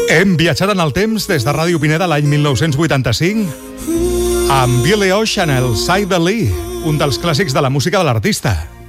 Hem viatjat en el temps des de Ràdio Pineda l'any 1985 amb Billy Ocean, el Side the Lee, un dels clàssics de la música de l'artista.